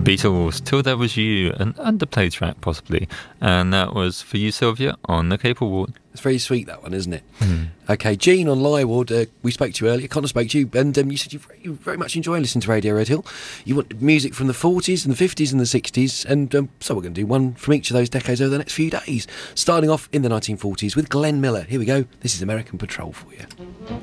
Beatles, Till There Was You, an underplayed track possibly, and that was for you, Sylvia, on the Capel Ward. It's very sweet, that one, isn't it? Okay, Jean on Lyre Ward, we spoke to you earlier, Connor spoke to you, and you said you very much enjoy listening to Radio Red Hill. You want music from the 40s and the 50s and the 60s, and so we're going to do one from each of those decades over the next few days. Starting off in the 1940s with Glenn Miller. Here we go, this is American Patrol for you.